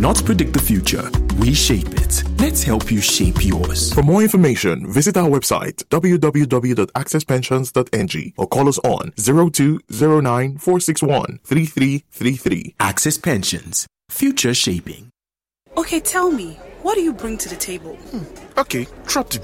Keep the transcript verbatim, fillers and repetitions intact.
not predict the future, we shape it. Let's help you shape yours. For more information, visit our website w w w dot access pensions dot n g or call us on zero two zero nine four six one three three three three. Access Pensions. Future shaping. Okay, tell me, what do you bring to the table? Hmm. Okay, drop the